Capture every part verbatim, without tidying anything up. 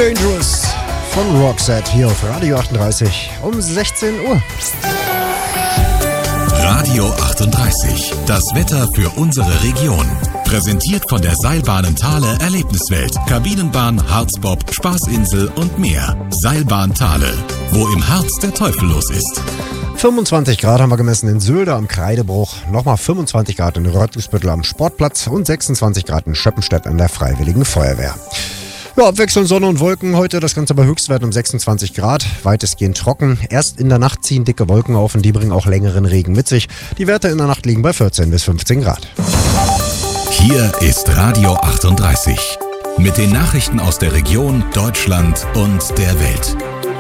Dangerous von Roxette hier auf Radio achtunddreißig um sechzehn Uhr. Radio achtunddreißig, das Wetter für unsere Region. Präsentiert von der Seilbahnen Thale Erlebniswelt, Kabinenbahn, Harzbob, Spaßinsel und mehr. Seilbahn Thale, wo im Harz der Teufel los ist. fünfundzwanzig Grad haben wir gemessen in Sülde am Kreidebruch, nochmal fünfundzwanzig Grad in Röttgesbüttel am Sportplatz und sechsundzwanzig Grad in Schöppenstedt an der Freiwilligen Feuerwehr. Ja, abwechselnd Sonne und Wolken heute, das Ganze bei Höchstwerten um sechsundzwanzig Grad, weitestgehend trocken. Erst in der Nacht ziehen dicke Wolken auf und die bringen auch längeren Regen mit sich. Die Werte in der Nacht liegen bei vierzehn bis fünfzehn Grad. Hier ist Radio achtunddreißig mit den Nachrichten aus der Region, Deutschland und der Welt.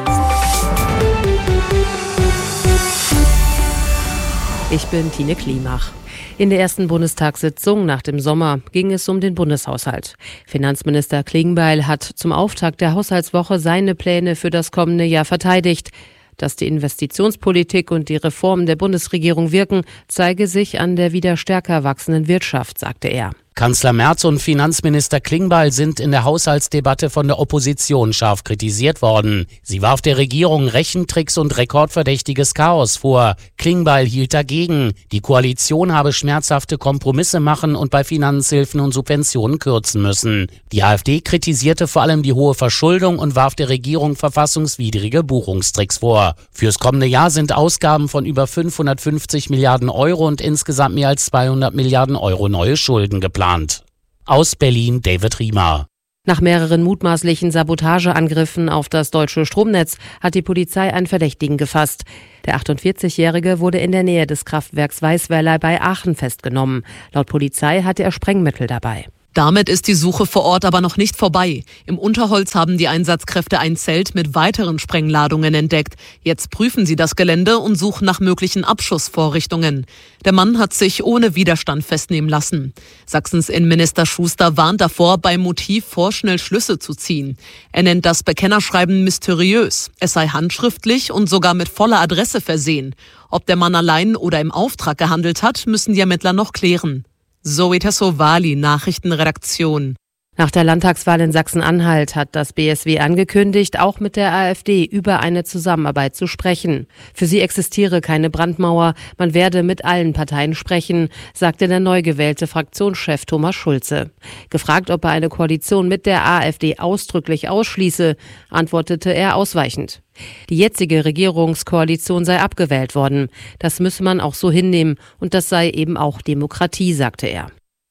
Ich bin Tine Klimach. In der ersten Bundestagssitzung nach dem Sommer ging es um den Bundeshaushalt. Finanzminister Klingbeil hat zum Auftakt der Haushaltswoche seine Pläne für das kommende Jahr verteidigt. Dass die Investitionspolitik und die Reformen der Bundesregierung wirken, zeige sich an der wieder stärker wachsenden Wirtschaft, sagte er. Kanzler Merz und Finanzminister Klingbeil sind in der Haushaltsdebatte von der Opposition scharf kritisiert worden. Sie warf der Regierung Rechentricks und rekordverdächtiges Chaos vor. Klingbeil hielt dagegen. Die Koalition habe schmerzhafte Kompromisse machen und bei Finanzhilfen und Subventionen kürzen müssen. Die AfD kritisierte vor allem die hohe Verschuldung und warf der Regierung verfassungswidrige Buchungstricks vor. Fürs kommende Jahr sind Ausgaben von über fünfhundertfünfzig Milliarden Euro und insgesamt mehr als zweihundert Milliarden Euro neue Schulden geplant. Aus Berlin David Riemer. Nach mehreren mutmaßlichen Sabotageangriffen auf das deutsche Stromnetz hat die Polizei einen Verdächtigen gefasst. Der achtundvierzigjährige wurde in der Nähe des Kraftwerks Weißweiler bei Aachen festgenommen. Laut Polizei hatte er Sprengmittel dabei. Damit ist die Suche vor Ort aber noch nicht vorbei. Im Unterholz haben die Einsatzkräfte ein Zelt mit weiteren Sprengladungen entdeckt. Jetzt prüfen sie das Gelände und suchen nach möglichen Abschussvorrichtungen. Der Mann hat sich ohne Widerstand festnehmen lassen. Sachsens Innenminister Schuster warnt davor, beim Motiv vorschnell Schlüsse zu ziehen. Er nennt das Bekennerschreiben mysteriös. Es sei handschriftlich und sogar mit voller Adresse versehen. Ob der Mann allein oder im Auftrag gehandelt hat, müssen die Ermittler noch klären. Zoe Tassovali, Nachrichtenredaktion. Nach der Landtagswahl in Sachsen-Anhalt hat das B S W angekündigt, auch mit der AfD über eine Zusammenarbeit zu sprechen. Für sie existiere keine Brandmauer, man werde mit allen Parteien sprechen, sagte der neu gewählte Fraktionschef Thomas Schulze. Gefragt, ob er eine Koalition mit der AfD ausdrücklich ausschließe, antwortete er ausweichend. Die jetzige Regierungskoalition sei abgewählt worden. Das müsse man auch so hinnehmen und das sei eben auch Demokratie, sagte er.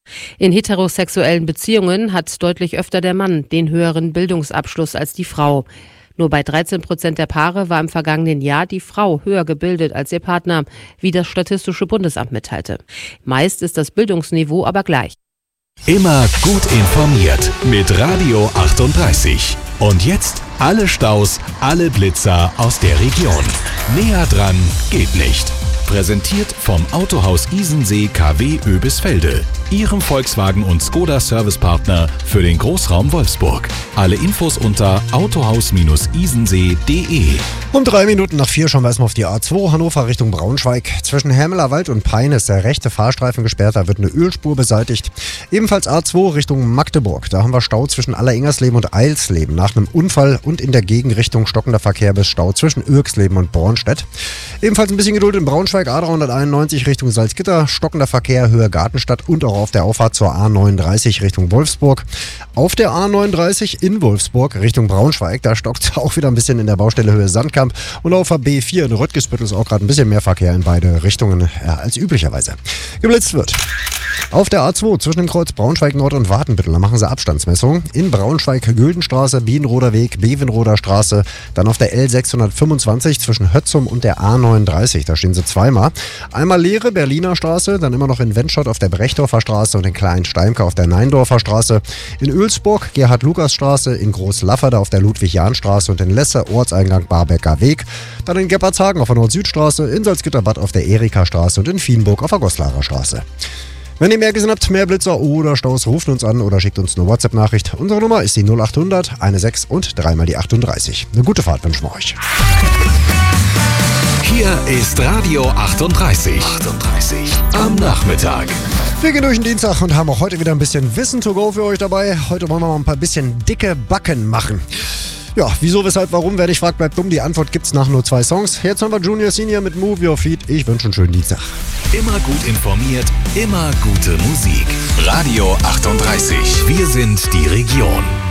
In heterosexuellen Beziehungen hat deutlich öfter der Mann den höheren Bildungsabschluss als die Frau. Nur bei dreizehn Prozent der Paare war im vergangenen Jahr die Frau höher gebildet als ihr Partner, wie das Statistische Bundesamt mitteilte. Meist ist das Bildungsniveau aber gleich. Immer gut informiert mit Radio achtunddreißig. Und jetzt alle Staus, alle Blitzer aus der Region. Näher dran geht nicht. Präsentiert vom Autohaus Isensee K W Oebisfelde, Ihrem Volkswagen und Skoda Servicepartner für den Großraum Wolfsburg. Alle Infos unter autohaus isensee punkt de. Um drei Minuten nach vier schauen wir erstmal auf die A zwei Hannover Richtung Braunschweig. Zwischen Hämelerwald und Peine ist der rechte Fahrstreifen gesperrt, da wird eine Ölspur beseitigt. Ebenfalls A zwei Richtung Magdeburg, da haben wir Stau zwischen Alleringsersleben und Eilsleben nach einem Unfall und in der Gegenrichtung stockender Verkehr bis Stau zwischen Irksleben und Bornstedt. Ebenfalls ein bisschen Geduld in Braunschweig, A dreihunderteinundneunzig Richtung Salzgitter, stockender Verkehr Höhe Gartenstadt und auch auf der Auffahrt zur A neununddreißig Richtung Wolfsburg. Auf der A neununddreißig in Wolfsburg Richtung Braunschweig, da stockt es auch wieder ein bisschen in der Baustelle Höhe Sandkamp. Und auf der B vier in Röttgesbüttel ist auch gerade ein bisschen mehr Verkehr in beide Richtungen ja, als üblicherweise. Geblitzt wird. Auf der A zwei zwischen dem Kreuz Braunschweig Nord und Watenbüttel, da machen sie Abstandsmessungen. In Braunschweig Güldenstraße, Bienenroder Weg, Bevenroder Straße. Dann auf der L sechshundertfünfundzwanzig zwischen Hötzum und der A neununddreißig, da stehen sie zweimal. Einmal leere Berliner Straße, dann immer noch in Wendschott auf der Brechdorfer Straße und in Klein-Steimke auf der Neindorfer Straße. In Oelsburg Gerhard-Lukas-Straße, in Groß-Lafferde auf der Ludwig-Jahn-Straße und in Lesse Ortseingang Barbecker Weg. Dann in Gebbertshagen auf der Nord-Süd-Straße, in Salzgitterbad auf der Erika-Straße und in Fienburg auf der Goslarer Straße. Wenn ihr mehr gesehen habt, mehr Blitzer oder Staus, ruft uns an oder schickt uns eine WhatsApp-Nachricht. Unsere Nummer ist die null achthundert sechzehn und dreimal die achtunddreißig. Eine gute Fahrt wünschen wir euch. Hier ist Radio achtunddreißig. achtunddreißig am Nachmittag. Wir gehen durch den Dienstag und haben auch heute wieder ein bisschen Wissen to go für euch dabei. Heute wollen wir mal ein paar bisschen dicke Backen machen. Ja, wieso, weshalb, warum, wer dich fragt, bleibt dumm. Die Antwort gibt's nach nur zwei Songs. Jetzt haben wir Junior Senior mit Move Your Feet. Ich wünsche einen schönen Dienstag. Immer gut informiert, immer gute Musik. Radio achtunddreißig. Wir sind die Region.